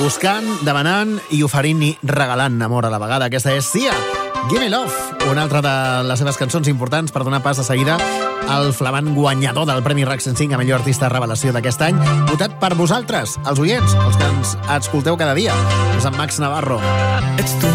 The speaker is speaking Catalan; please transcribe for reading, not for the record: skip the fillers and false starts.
buscant, demanant i oferint i regalant amor a la vegada. Aquesta és Sia, Gimme Love, una altra de les seves cançons importants per donar pas de seguida al flamant guanyador del Premi RAC 105 a millor artista revelació d'aquest any, votat per vosaltres, els oients, els que ens escolteu cada dia. És en Max Navarro. Ets tu